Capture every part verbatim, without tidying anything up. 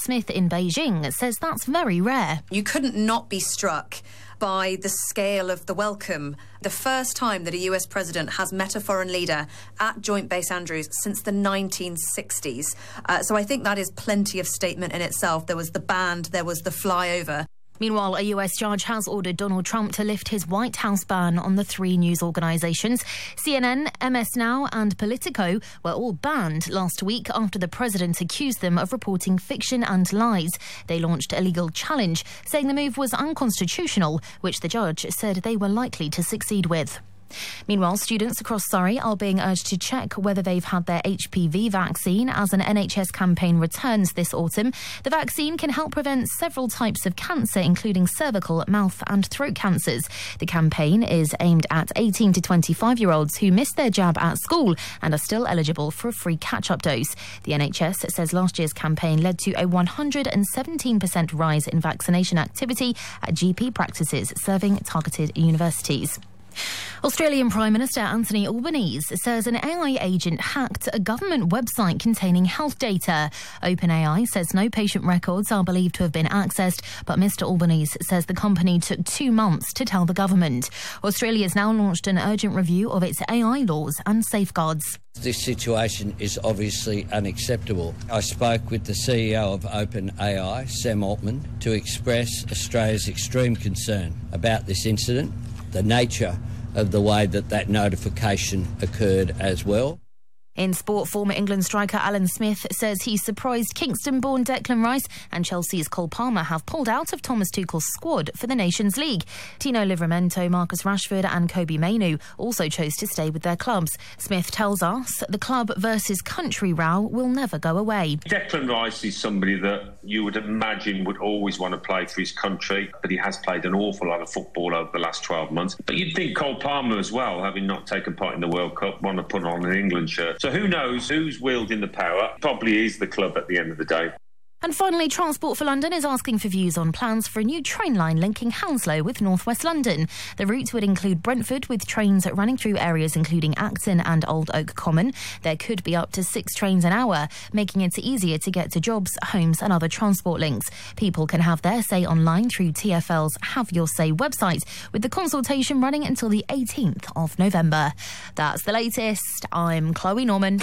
Smith in Beijing says that's very rare. You couldn't not be struck by the scale of the welcome. The first time that a U S president has met a foreign leader at Joint Base Andrews since the nineteen sixties. Uh, so I think that is plenty of statement in itself. There was the band, there was the flyover. Meanwhile, a U S judge has ordered Donald Trump to lift his White House ban on the three news organisations. C N N, M S Now and Politico were all banned last week after the president accused them of reporting fiction and lies. They launched a legal challenge, saying the move was unconstitutional, which the judge said they were likely to succeed with. Meanwhile, students across Surrey are being urged to check whether they've had their H P V vaccine as an N H S campaign returns this autumn. The vaccine can help prevent several types of cancer, including cervical, mouth and throat cancers. The campaign is aimed at eighteen to twenty-five-year-olds who missed their jab at school and are still eligible for a free catch-up dose. The N H S says last year's campaign led to a one hundred seventeen percent rise in vaccination activity at G P practices serving targeted universities. Australian Prime Minister Anthony Albanese says an A I agent hacked a government website containing health data. OpenAI says no patient records are believed to have been accessed, but Mr Albanese says the company took two months to tell the government. Australia has now launched an urgent review of its A I laws and safeguards. This situation is obviously unacceptable. I spoke with the C E O of OpenAI, Sam Altman, to express Australia's extreme concern about this incident, the nature of the way that that notification occurred as well. In sport, former England striker Alan Smith says he's surprised Kingston-born Declan Rice and Chelsea's Cole Palmer have pulled out of Thomas Tuchel's squad for the Nations League. Tino Livramento, Marcus Rashford and Kobe Mainoo also chose to stay with their clubs. Smith tells us the club versus country row will never go away. Declan Rice is somebody that you would imagine would always want to play for his country, but he has played an awful lot of football over the last twelve months. But you'd think Cole Palmer as well, having not taken part in the World Cup, want to put on an England shirt. So who knows who's wielding the power? Probably is the club at the end of the day. And finally, Transport for London is asking for views on plans for a new train line linking Hounslow with North West London. The route would include Brentford, with trains running through areas including Acton and Old Oak Common. There could be up to six trains an hour, making it easier to get to jobs, homes and other transport links. People can have their say online through T F L's Have Your Say website, with the consultation running until the eighteenth of November. That's the latest. I'm Chloe Norman.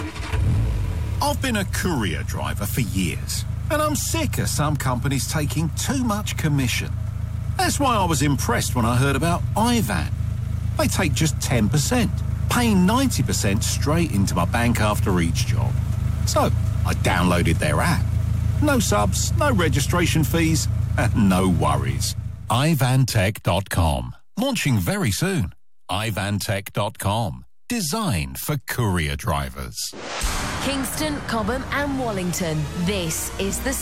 I've been a courier driver for years, and I'm sick of some companies taking too much commission. That's why I was impressed when I heard about iVan. They take just ten percent, paying ninety percent straight into my bank after each job. So I downloaded their app. No subs, no registration fees, and no worries. i van tech dot com. Launching very soon. i van tech dot com. Designed for courier drivers. Kingston, Cobham and Wallington. This is the